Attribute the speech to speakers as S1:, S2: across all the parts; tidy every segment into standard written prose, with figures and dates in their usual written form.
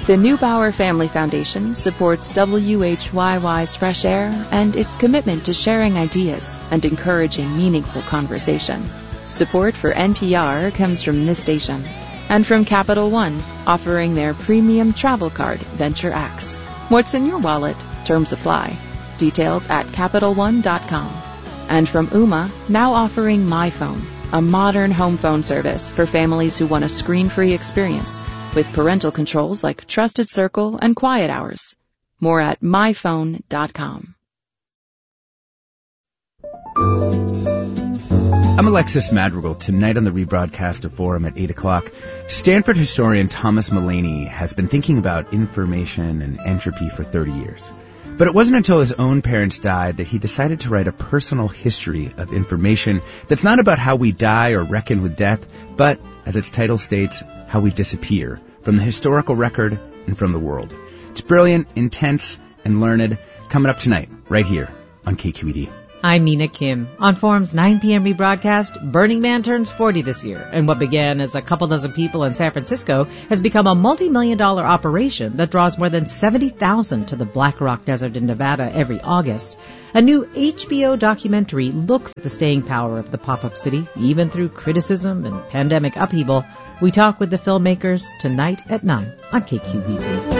S1: The Neubauer Family Foundation supports WHYY's Fresh Air and its commitment to sharing ideas and encouraging meaningful conversation. Support for NPR comes from this station and from Capital One, offering their premium travel card, Venture X. What's in your wallet? Terms apply. Details at CapitalOne.com. And from Ooma, now offering MyPhone, a modern home phone service for families who want a screen-free experience with parental controls like Trusted Circle and Quiet Hours. More at myphone.com.
S2: I'm Alexis Madrigal. Tonight on the rebroadcast of Forum at 8 o'clock, Stanford historian Thomas Mullany has been thinking about information and entropy for 30 years. But it wasn't until his own parents died that he decided to write a personal history of information that's not about how we die or reckon with death, but, as its title states, how we disappear from the historical record and from the world. It's brilliant, intense, and learned. Coming up tonight, right here on KQED.
S3: I'm Mina Kim. On Forum's 9 p.m. rebroadcast, Burning Man turns 40 this year, and what began as a couple dozen people in San Francisco has become a multi-million-dollar operation that draws more than 70,000 to the Black Rock Desert in Nevada every August. A new HBO documentary looks at the staying power of the pop-up city, even through criticism and pandemic upheaval. We talk with the filmmakers tonight at 9 on KQED.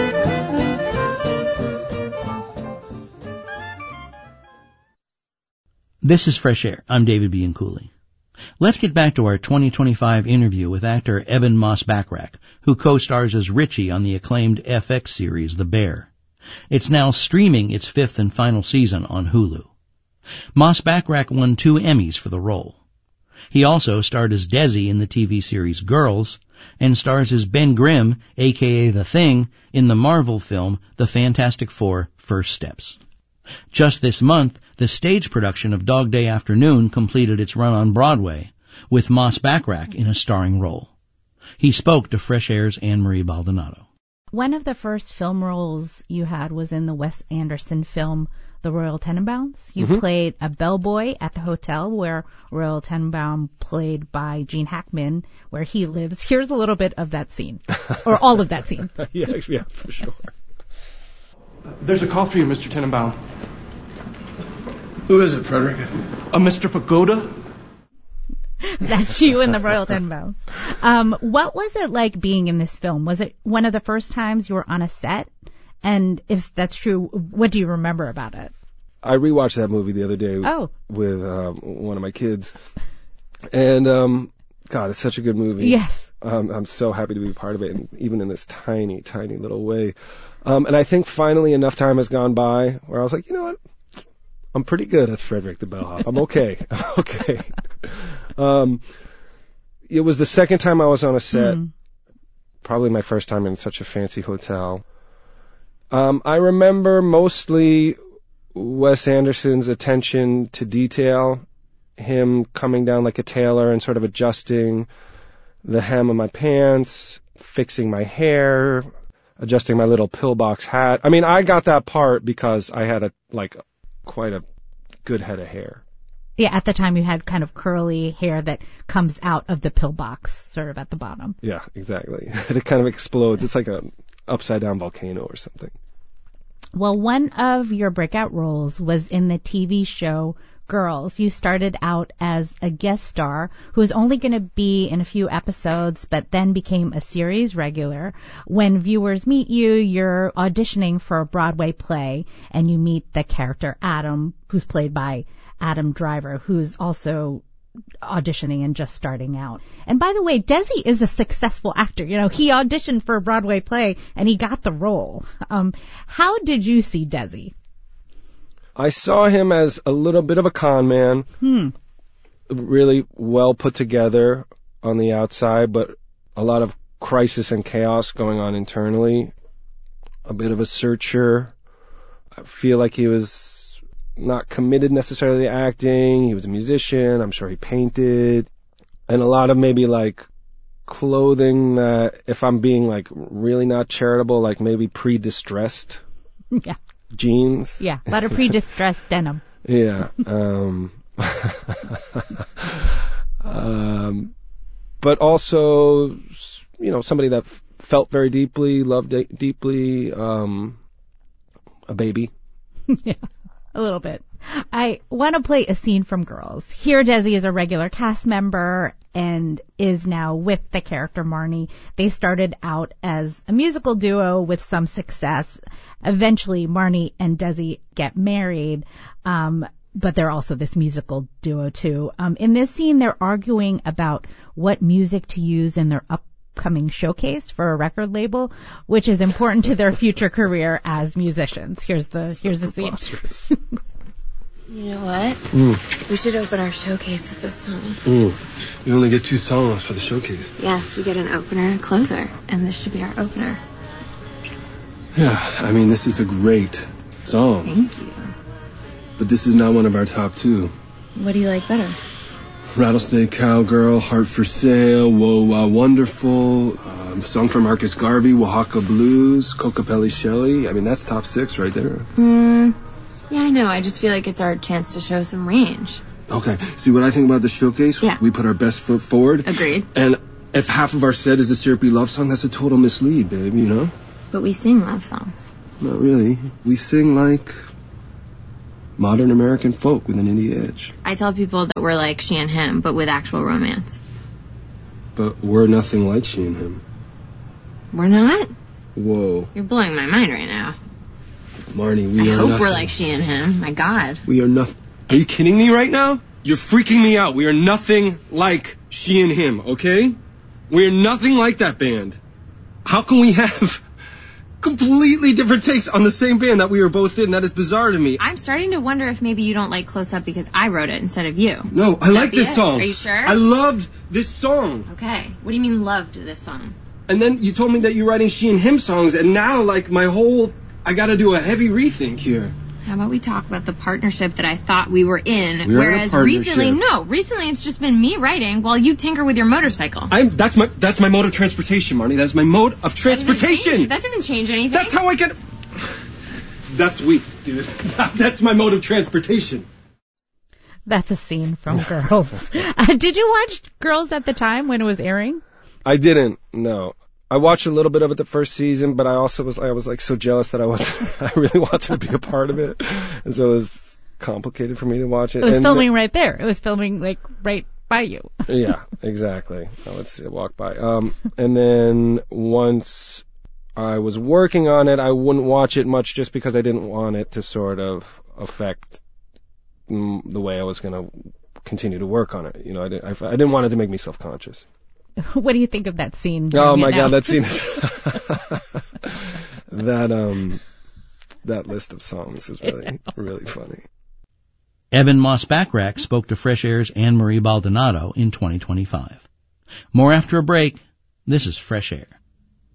S4: This is Fresh Air. I'm David Bianculli. Let's get back to our 2025 interview with actor Ebon Moss-Bachrach, who co-stars as Richie on the acclaimed FX series The Bear. It's now streaming its 5th and final season on Hulu. Moss-Bachrach won 2 Emmys for the role. He also starred as Desi in the TV series Girls, and stars as Ben Grimm, a.k.a. The Thing, in the Marvel film The Fantastic Four: First Steps. Just this month, the stage production of Dog Day Afternoon completed its run on Broadway, with Moss-Bachrach in a starring role. He spoke to Fresh Air's Anne-Marie Baldonado.
S5: One of the first film roles you had was in the Wes Anderson film The Royal Tenenbaums. You played a bellboy at the hotel where Royal Tenenbaum, played by Gene Hackman, where he lives. Here's a little bit of that scene, or all of that scene.
S6: Yeah, for sure. There's a call for you, Mr. Tenenbaum.
S7: Who is it, Frederick?
S6: Mr. Pagoda?
S5: That's you in the Royal Tenenbaums. What was it like being in this film? Was it one of the first times you were on a set? And if that's true, what do you remember about it?
S6: I rewatched that movie the other day with one of my kids. And, God, it's such a good movie.
S5: Yes.
S6: I'm so happy to be part of it, and even in this tiny, tiny little way. And I think finally enough time has gone by where I was like, you know what? I'm pretty good as Frederick the Bellhop. I'm okay. It was the second time I was on a set, probably my first time in such a fancy hotel. I remember mostly Wes Anderson's attention to detail, him coming down like a tailor and sort of adjusting the hem of my pants, fixing my hair, adjusting my little pillbox hat. I mean, I got that part because I had quite a good head of hair.
S5: Yeah, at the time you had kind of curly hair that comes out of the pillbox, sort of at the bottom.
S6: Yeah, exactly. It kind of explodes. It's like an upside-down volcano or something.
S5: Well, one of your breakout roles was in the TV show Girls. You started out as a guest star who was only going to be in a few episodes, but then became a series regular. When viewers meet you, you're auditioning for a Broadway play, and you meet the character Adam, who's played by Adam Driver, who's also auditioning and just starting out. And by the way, Desi is a successful actor. You know, he auditioned for a Broadway play, and he got the role. How did you see Desi?
S6: I saw him as a little bit of a con man, really well put together on the outside, but a lot of crisis and chaos going on internally. A bit of a searcher. I feel like he was not committed necessarily to acting. He was a musician. I'm sure he painted. And a lot of maybe clothing that, if I'm being really not charitable, maybe pre-distressed.
S5: Yeah.
S6: Jeans.
S5: Yeah, a lot of pre-distressed denim.
S6: Yeah. But also, somebody that felt very deeply, loved deeply, a baby.
S5: Yeah, a little bit. I want to play a scene from Girls. Here Desi is a regular cast member and is now with the character Marnie. They started out as a musical duo with some success. Eventually, Marnie and Desi get married, but they're also this musical duo too. In this scene, they're arguing about what music to use in their upcoming showcase for a record label, which is important to their future career as musicians. Here's the scene.
S7: You know what? We should open our showcase with this song.
S8: You only get 2 songs for the showcase.
S7: Yes, we get an opener and a closer, and this should be our opener.
S8: Yeah, I mean, this is a great song.
S7: Thank you.
S8: But this is not one of our top 2.
S7: What do you like better?
S8: Rattlesnake Cowgirl, Heart for Sale, Whoa Wow Wonderful, song from Marcus Garvey, Oaxaca Blues, Cocopelli Shelley. I mean, that's top 6 right there.
S7: Yeah, I know. I just feel like it's our chance to show some range.
S8: Okay. See, what I think about the showcase?
S7: Yeah.
S8: We put our best foot forward.
S7: Agreed.
S8: And if half of our set is a syrupy love song, that's a total mislead, babe, you know?
S7: But we sing love songs.
S8: Not really. We sing like modern American folk with an indie edge.
S7: I tell people that we're like She and Him, but with actual romance.
S8: But we're nothing like She and Him.
S7: We're not?
S8: Whoa.
S7: You're blowing my mind right now.
S8: Marnie, we
S7: I
S8: are
S7: hope
S8: nothing.
S7: we're like She and Him. My God.
S8: We are nothing. Are you kidding me right now? You're freaking me out. We are nothing like She and Him, okay? We are nothing like that band. How can we have completely different takes on the same band that we were both in? That is bizarre to me.
S7: I'm starting to wonder if maybe you don't like Close Up because I wrote it instead of you.
S8: No, I like this song.
S7: Are you sure?
S8: I loved this song.
S7: Okay. What do you mean loved this song?
S8: And then you told me that you're writing She and Him songs, and now, like, I gotta do a heavy rethink here.
S7: How about we talk about the partnership that I thought we were in,
S8: We're
S7: whereas
S8: in a partnership.
S7: recently it's just been me writing while you tinker with your motorcycle.
S8: That's my mode of transportation, Marnie. That's my mode of transportation.
S7: That doesn't change anything.
S8: That's how I get... That's weak, dude. That's my mode of transportation.
S5: That's a scene from Girls. Did you watch Girls at the time when it was airing?
S6: I didn't, no. I watched a little bit of it the first season, but I was like so jealous that I really wanted to be a part of it. And so it was complicated for me to watch it.
S5: It was filming right there. It was filming like right by you.
S6: Yeah, exactly. Let's see, walk by. And then once I was working on it, I wouldn't watch it much just because I didn't want it to sort of affect the way I was going to continue to work on it. You know, I didn't want it to make me self-conscious.
S5: What do you think of that scene?
S6: Oh my God, that scene is that list of songs is really funny.
S4: Evan Moss-Backrack spoke to Fresh Air's Anne-Marie Baldonado in 2025. More after a break. This is Fresh Air.